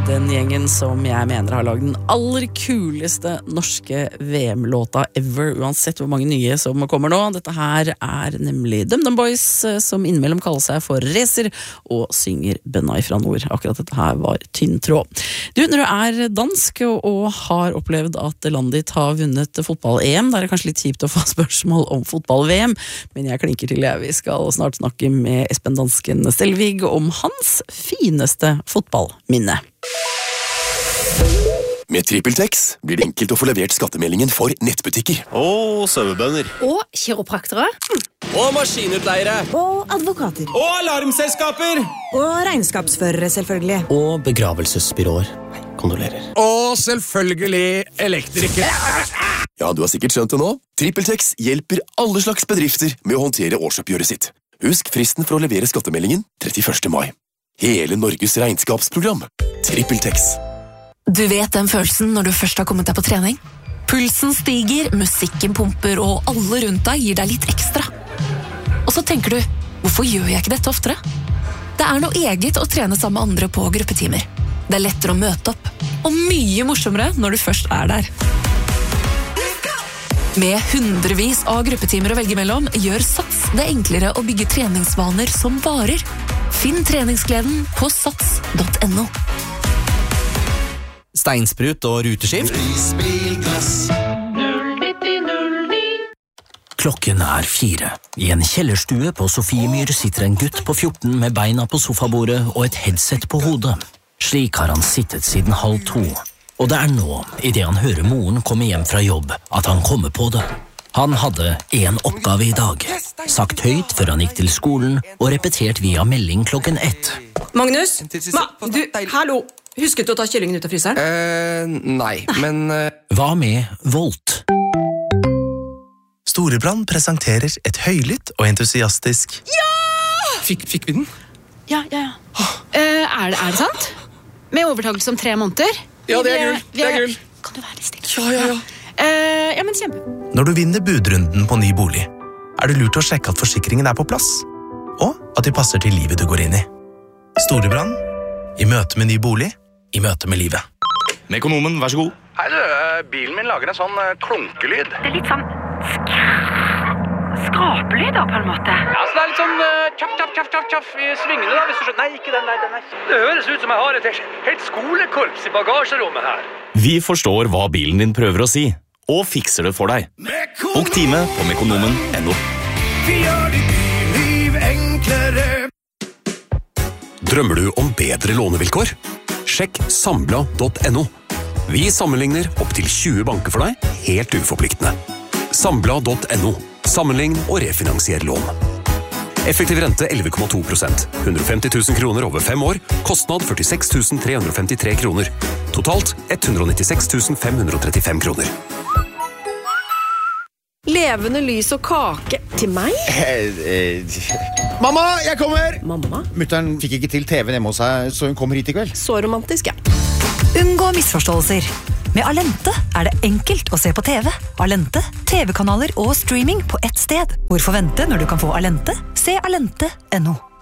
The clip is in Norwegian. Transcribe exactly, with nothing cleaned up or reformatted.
den gjengen som jeg mener har laget den aller kuleste norske V M-låta ever, uansett hvor mange nye som kommer nå. Dette her er nemlig DumDum Boys, som innimellom kaller seg for Racer og synger Bønna ifra nord. Akkurat dette her var tynn tråd. Du, når du er dansk og har opplevd at landet ditt har vunnet fotball-E M, da er det kanskje litt kjipt å få spørsmål om fotball-V M, men jeg klinker til jeg. Vi skal snart snakke med Espen Dansken Stelvig om hans fineste fotballminne. Med TrippelTex blir det enkelt å få levert skattemeldingen for nettbutikker. Og sauebønder. Og kiropraktere. Og maskinutleiere. Og advokater. Og alarmselskaper. Og regnskapsførere, selvfølgelig. Og begravelsesbyråer. Kondolerer. Og selvfølgelig elektrikere. Ja, du har sikkert skjønt det nå. TrippelTex hjelper alle slags bedrifter med å håndtere årsoppgjøret sitt. Husk fristen for å levere skattemeldingen trettiførste mai. Hele Norges regnskapsprogram. TrippelTex. Du vet den følelsen når du først har kommet deg på trening? Pulsen stiger, musikken pumper, og alle rundt deg gir deg litt ekstra. Og så tenker du, hvorfor gjør jeg ikke dette oftere? Det er noe eget å trene sammen med andre på gruppetimer. Det er lettere å møte opp, og mye morsommere når du først er der. Med hundrevis av gruppetimer å velge mellom, gjør Sats det enklere å bygge treningsvaner som varer. Finn treningsgleden på sats punktum no. Steinsprut og ruteskift. Klokken er fire. I en kjellerstue på Sofiemyr sitter en gutt på fjorten med beina på sofabordet og et headset på hodet. Slik har han sittet siden halv to. Og det er nå, i det han hører moren komme hjem fra jobb, at han kommer på det. Han hadde en oppgave i dag. Sagt høyt før han gikk til skolen, og repetert via melding klokken ett. Magnus? Ma, du, hallo! Husket du å ta kyllingen ut av fryseren? Eh, nei, men... Uh... Hva med Volt? Storebrand presenterer et høylytt og entusiastisk... Ja! Fikk, fikk vi den? Ja, ja, ja. Uh, er, det, er det sant? Med overtakelse om tre måneder? Ja, det er gull. Det er gull. Kan du være litt stille? Ja, ja, ja. Uh, ja, men kjempe. Når du vinner budrunden på ny bolig, er det lurt å sjekke at forsikringen er på plass, og at de passer til livet du går inn i. Storebrand, i møte med ny bolig, i møte med livet. Mekonomen, vær så god. Hei du, bilen min lager en sånn klunkelyd. Det er litt sånn skrapelyd da, på en måte. Ja, så det er litt sånn uh, tjaff, tjaff, tjaff, tjaff, tjaff i svingene da, hvis du skjønner. Nei, ikke den, nei, den er ikke. Det høres ut som jeg har et helt, helt skolekorps i bagasjerommet her. Vi forstår hva bilen din prøver å si, og fikser det for deg. Bok time på mekonomen punktum no. Vi gjør ditt liv enklere. Drømmer du om bedre lånevilkår? Sjekk sambla punktum no. Vi sammenligner opp til tjue banker for deg, helt uforpliktende. Sambla punktum no. Sammenlign og refinansier lån. Effektiv rente elleve komma to prosent. hundre og femti tusen kroner over fem år. Kostnad førtiseks tusen tre hundre og femtitre kroner. Totalt hundre og nittiseks tusen fem hundre og trettifem kroner. Levende lys og kake til meg? Eh, eh. Mamma, jeg kommer! Mamma? Mutteren fikk ikke til T V-en hjemme hos seg, så hun kommer hit i kveld. Så romantisk, ja. Unngå misforståelser. Med Alente er det enkelt å se på T V. Alente, T V-kanaler og streaming på ett sted. Hvorfor vente når du kan få Alente? Se alente punktum no.